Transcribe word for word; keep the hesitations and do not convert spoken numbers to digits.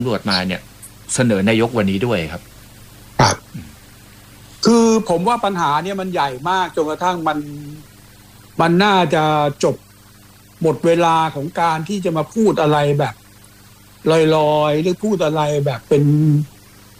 ำรวจมาเนี่ยเสนอนายกวันนี้ด้วยครับครับคือผมว่าปัญหาเนี่ยมันใหญ่มากจนกระทั่งมันมันน่าจะจบหมดเวลาของการที่จะมาพูดอะไรแบบลอยๆหรือพูดอะไรแบบเป็น